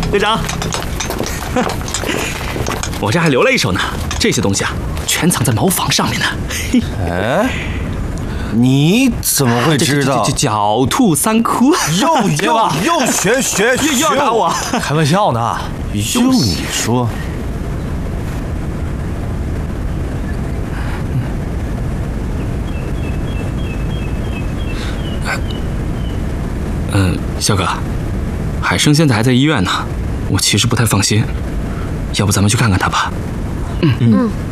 队长，我这还留了一手呢，这些东西啊，全藏在茅房上面呢。 哎，你怎么会知道？ 这狡兔三窟， 又学又要打我， 开玩笑呢。 就你说。 肖哥，海生现在还在医院呢，我其实不太放心，要不咱们去看看他吧？ 嗯。